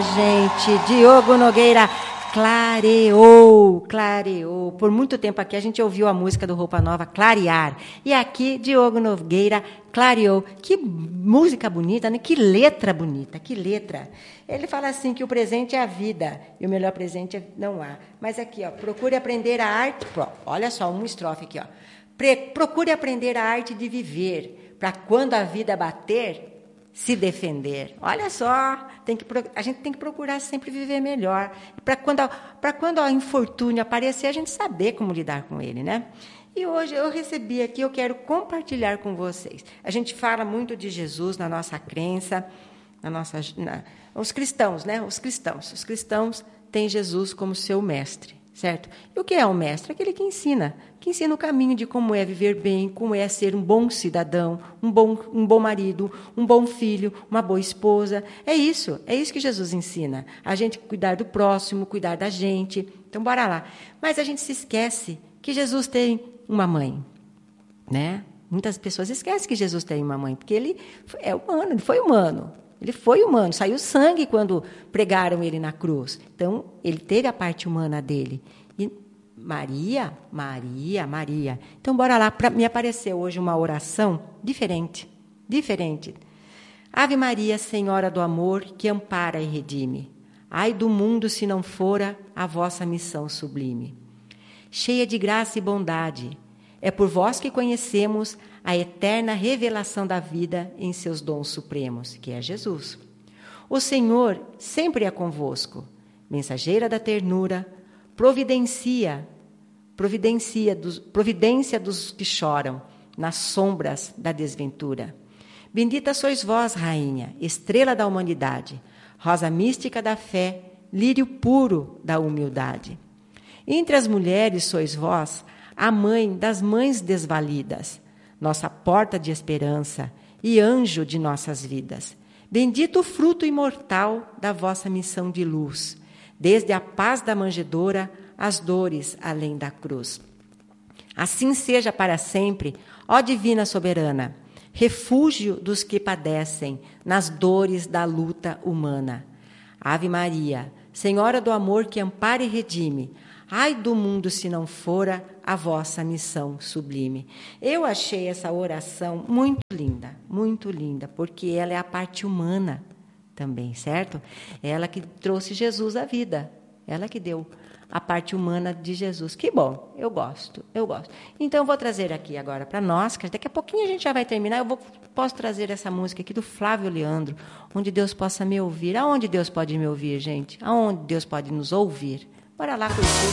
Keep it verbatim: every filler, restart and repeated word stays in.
gente. Diogo Nogueira clareou, clareou. Por muito tempo aqui a gente ouviu a música do Roupa Nova, Clarear. E aqui, Diogo Nogueira clareou. Que música bonita, né? Que letra bonita, que letra. Ele fala assim que o presente é a vida e o melhor presente é não há. Mas aqui, ó, procure aprender a arte... Olha só, uma estrofe aqui, ó. Procure aprender a arte de viver, para quando a vida bater... se defender. Olha só, tem que, a gente tem que procurar sempre viver melhor. Para quando, para quando o infortúnio aparecer, a gente saber como lidar com ele, né? E hoje eu recebi aqui, eu quero compartilhar com vocês. A gente fala muito de Jesus na nossa crença, na nossa, na, os cristãos, né? Os cristãos. Os cristãos têm Jesus como seu mestre, certo? E o que é um mestre? Aquele que ensina, que ensina o caminho de como é viver bem, como é ser um bom cidadão, um bom, um bom marido, um bom filho, uma boa esposa. É isso, é isso que Jesus ensina. A gente cuidar do próximo, cuidar da gente. Então, bora lá. Mas a gente se esquece que Jesus tem uma mãe, né? Muitas pessoas esquecem que Jesus tem uma mãe, porque ele é humano, ele foi humano. Ele foi humano, saiu sangue quando pregaram ele na cruz. Então, ele teve a parte humana dele. E Maria, Maria, Maria. Então, bora lá. Pra, me apareceu hoje uma oração diferente, diferente. Ave Maria, Senhora do amor, que ampara e redime. Ai do mundo se não fora a vossa missão sublime. Cheia de graça e bondade, é por vós que conhecemos a eterna revelação da vida em seus dons supremos, que é Jesus. O Senhor sempre é convosco, mensageira da ternura, providencia, providencia dos, providência dos que choram nas sombras da desventura. Bendita sois vós, rainha, estrela da humanidade, rosa mística da fé, lírio puro da humildade. Entre as mulheres sois vós, a mãe das mães desvalidas, nossa porta de esperança e anjo de nossas vidas. Bendito o fruto imortal da vossa missão de luz, desde a paz da manjedoura às dores além da cruz. Assim seja para sempre, ó divina soberana, refúgio dos que padecem nas dores da luta humana. Ave Maria, Senhora do amor que ampara e redime, ai do mundo se não fora a vossa missão sublime. Eu achei essa oração muito linda, muito linda, porque ela é a parte humana também, certo? Ela que trouxe Jesus à vida, ela que deu a parte humana de Jesus. Que bom, eu gosto, eu gosto. Então, eu vou trazer aqui agora para nós, que daqui a pouquinho a gente já vai terminar, eu vou, posso trazer essa música aqui do Flávio Leandro, onde Deus possa me ouvir. Aonde Deus pode me ouvir, gente? Aonde Deus pode nos ouvir? Bora lá curtir.